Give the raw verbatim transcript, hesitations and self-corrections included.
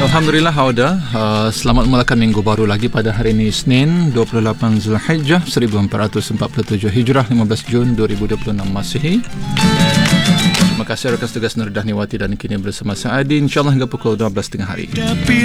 Alhamdulillah Hauda, uh, selamat memulakan minggu baru lagi pada hari ini Isnin dua puluh lapan Zulhijjah seribu empat ratus empat puluh tujuh Hijrah, lima belas Jun dua ribu dua puluh enam Masihi. Terima kasih rakan tugas Nur Dahniwati dan kini bersama saya Adi, insyaAllah hingga pukul dua belas tengah hari.